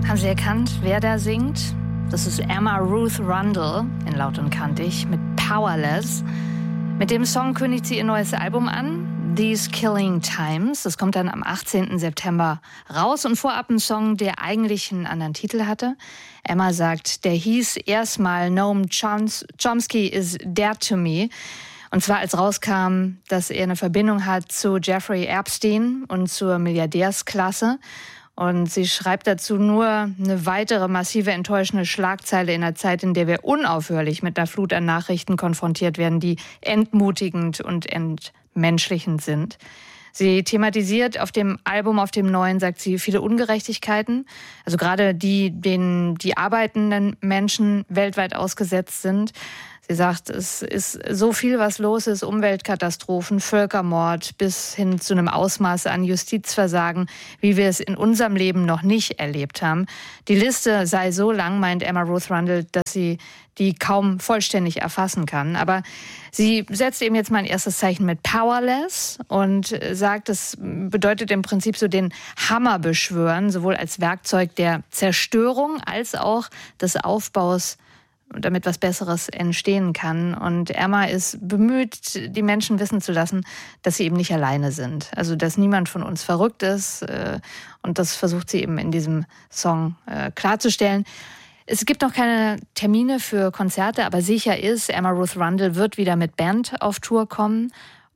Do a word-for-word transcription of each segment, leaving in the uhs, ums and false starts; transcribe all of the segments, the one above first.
Haben Sie erkannt, wer da singt? Das ist Emma Ruth Rundle, in Laut und Kantig, mit Powerless. Mit dem Song kündigt sie ihr neues Album an, These Killing Times. Das kommt dann am achtzehnten September raus und vorab ein Song, der eigentlich einen anderen Titel hatte. Emma sagt, der hieß erstmal Noam Choms- Chomsky is Dead to Me. Und zwar als rauskam, dass er eine Verbindung hat zu Jeffrey Epstein und zur Milliardärsklasse. Und sie schreibt dazu nur eine weitere massive, enttäuschende Schlagzeile in einer Zeit, in der wir unaufhörlich mit einer Flut an Nachrichten konfrontiert werden, die entmutigend und entmenschlichend sind. Sie thematisiert auf dem Album, auf dem neuen, sagt sie, viele Ungerechtigkeiten. Also gerade die, denen die arbeitenden Menschen weltweit ausgesetzt sind. Sie sagt, es ist so viel, was los ist, Umweltkatastrophen, Völkermord bis hin zu einem Ausmaß an Justizversagen, wie wir es in unserem Leben noch nicht erlebt haben. Die Liste sei so lang, meint Emma Ruth Rundle, dass sie die kaum vollständig erfassen kann. Aber sie setzt eben jetzt mal ein erstes Zeichen mit Powerless und sagt, es bedeutet im Prinzip so den Hammer beschwören, sowohl als Werkzeug der Zerstörung als auch des Aufbaus, damit was Besseres entstehen kann. Und Emma ist bemüht, die Menschen wissen zu lassen, dass sie eben nicht alleine sind. Also, dass niemand von uns verrückt ist. Und das versucht sie eben in diesem Song klarzustellen. Es gibt noch keine Termine für Konzerte, aber sicher ist, Emma Ruth Rundle wird wieder mit Band auf Tour kommen.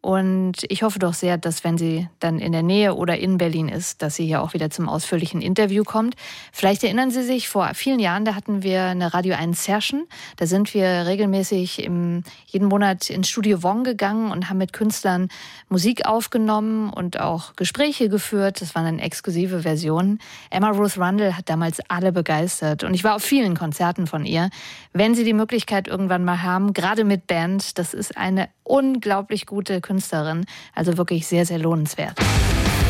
Und ich hoffe doch sehr, dass wenn sie dann in der Nähe oder in Berlin ist, dass sie hier auch wieder zum ausführlichen Interview kommt. Vielleicht erinnern Sie sich, vor vielen Jahren, da hatten wir eine Radio eins Session. Da sind wir regelmäßig im, jeden Monat ins Studio Wong gegangen und haben mit Künstlern Musik aufgenommen und auch Gespräche geführt. Das waren dann exklusive Versionen. Emma Ruth Rundle hat damals alle begeistert. Und ich war auf vielen Konzerten von ihr. Wenn Sie die Möglichkeit irgendwann mal haben, gerade mit Band, das ist eine unglaublich gute Künstlerin, also wirklich sehr, sehr lohnenswert.